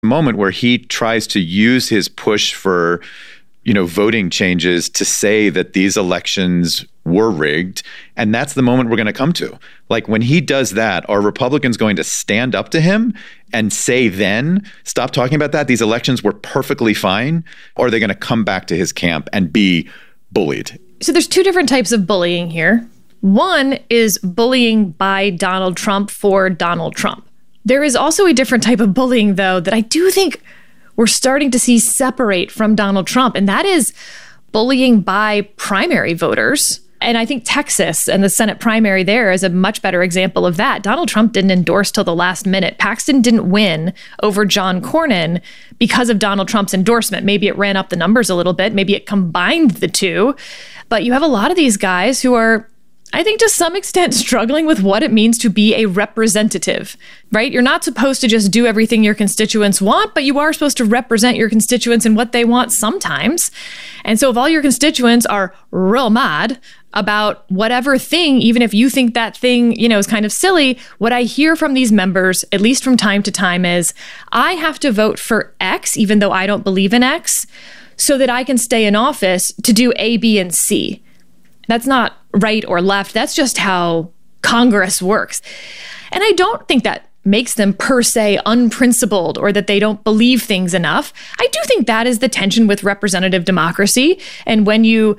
moment where he tries to use his push for, voting changes to say that these elections were rigged. And that's the moment we're going to come to. Like, when he does that, are Republicans going to stand up to him and say then, stop talking about that? These elections were perfectly fine. Or are they going to come back to his camp and be bullied? So there's two different types of bullying here. One is bullying by Donald Trump for Donald Trump. There is also a different type of bullying, though, that I do think we're starting to see separate from Donald Trump, and that is bullying by primary voters. And I think Texas and the Senate primary there is a much better example of that. Donald Trump didn't endorse till the last minute. Paxton didn't win over John Cornyn because of Donald Trump's endorsement. Maybe it ran up the numbers a little bit. Maybe it combined the two. But you have a lot of these guys who are, I think, to some extent struggling with what it means to be a representative, right? You're not supposed to just do everything your constituents want, but you are supposed to represent your constituents in what they want sometimes. And so if all your constituents are real mad about whatever thing, even if you think that thing, is kind of silly, what I hear from these members, at least from time to time, is I have to vote for X, even though I don't believe in X, so that I can stay in office to do A, B, and C. That's not right or left. That's just how Congress works. And I don't think that makes them per se unprincipled or that they don't believe things enough. I do think that is the tension with representative democracy. And when you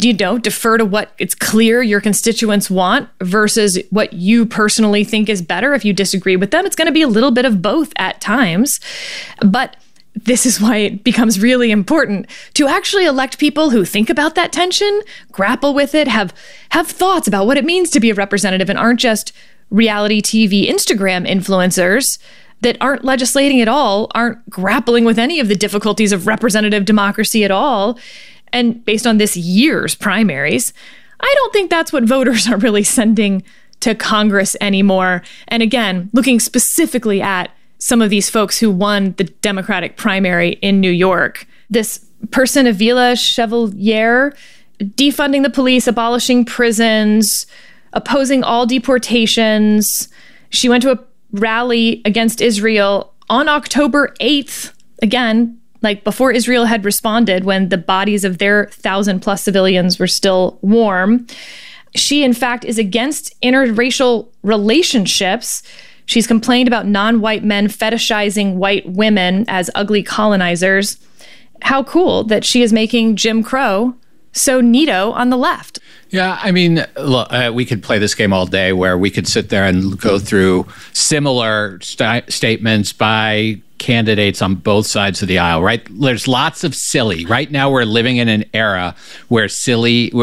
defer to what it's clear your constituents want versus what you personally think is better, if you disagree with them, it's going to be a little bit of both at times. But this is why it becomes really important to actually elect people who think about that tension, grapple with it, have thoughts about what it means to be a representative, and aren't just reality TV Instagram influencers that aren't legislating at all, aren't grappling with any of the difficulties of representative democracy at all. And based on this year's primaries, I don't think that's what voters are really sending to Congress anymore. And again, looking specifically at some of these folks who won the Democratic primary in New York. This person, Avila Chevalier, defunding the police, abolishing prisons, opposing all deportations. She went to a rally against Israel on October 8th, again, like before Israel had responded, when the bodies of their 1,000+ civilians were still warm. She, in fact, is against interracial relationships. She's complained about non-white men fetishizing white women as ugly colonizers. How cool that she is making Jim Crow so neato on the left. Yeah, I mean, look, we could play this game all day where we could sit there and go through similar statements by candidates on both sides of the aisle, right? There's lots of silly. Right now we're living in an era where silly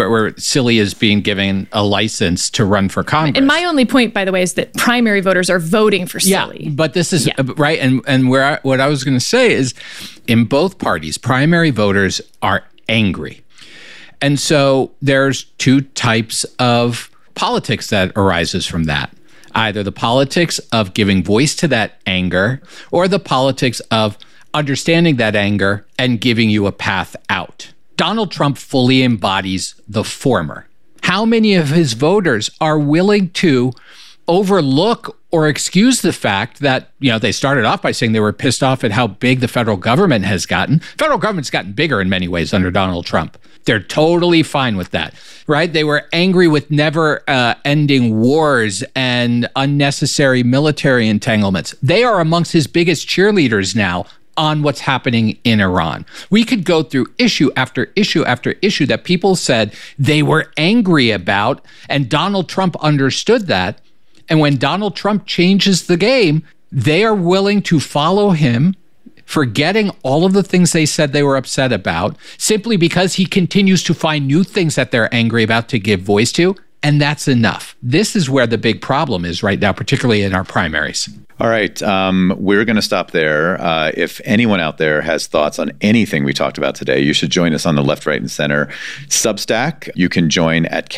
is being given a license to run for Congress. And my only point, by the way, is that primary voters are voting for silly. Yeah, but this is right. And what I was going to say is, in both parties, primary voters are angry. And so there's two types of politics that arises from that. Either the politics of giving voice to that anger, or the politics of understanding that anger and giving you a path out. Donald Trump fully embodies the former. How many of his voters are willing to overlook or excuse the fact that, they started off by saying they were pissed off at how big the federal government has gotten. Federal government's gotten bigger in many ways under Donald Trump. They're totally fine with that, right? They were angry with never-ending wars and unnecessary military entanglements. They are amongst his biggest cheerleaders now on what's happening in Iran. We could go through issue after issue after issue that people said they were angry about, and Donald Trump understood that. And when Donald Trump changes the game, they are willing to follow him, forgetting all of the things they said they were upset about, simply because he continues to find new things that they're angry about to give voice to. And that's enough. This is where the big problem is right now, particularly in our primaries. All right. We're going to stop there. If anyone out there has thoughts on anything we talked about today, you should join us on the Left, Right, and Center Substack. You can join at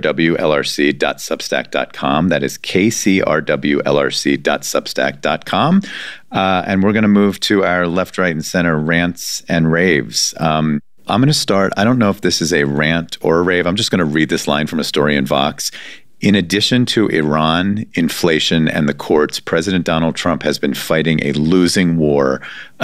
kcrwlrc.substack.com. That is kcrwlrc.substack.com. And we're going to move to our Left, Right, and Center rants and raves. I'm going to start. I don't know if this is a rant or a rave. I'm just going to read this line from a story in Vox. In addition to Iran, inflation, and the courts, President Donald Trump has been fighting a losing war